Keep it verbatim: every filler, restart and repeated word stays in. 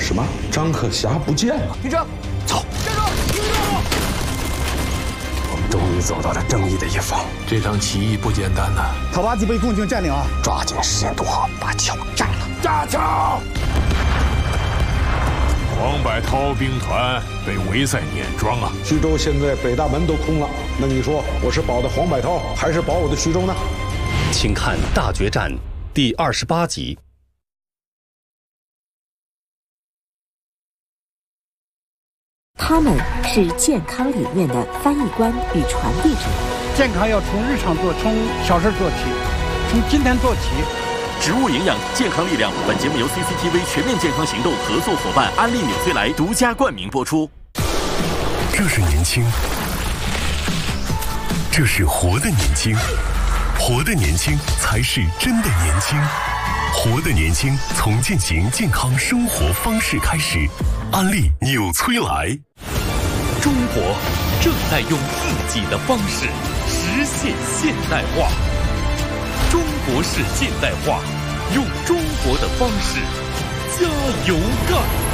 什么？张克侠不见了！ 停车！走！站住！停住！ 我们终于走到了正义的一方。 这场起义不简单呐！ 讨伐冀被共军占领啊！ 抓紧时间渡河，把桥炸了！ 炸桥！黄百韬兵团被围在碾庄啊！ 徐州现在北大门都空了，那你说我是保的黄百韬，还是保我的徐州呢？ 请看《大决战》第二十八集。 他们是健康理念的翻译官与传递者。 健康要从日常做，从小事做起，从今天做起。 植物营养，健康力量。本节目由 C C T V 全面健康行动合作伙伴安利纽崔莱独家冠名播出。 这是年轻，这是活的年轻，活的年轻才是真的年轻。活的年轻，从践行健康生活方式开始。安利纽崔莱。 中国正在用自己的方式实现现代化。中国式现代化，用中国的方式加油干！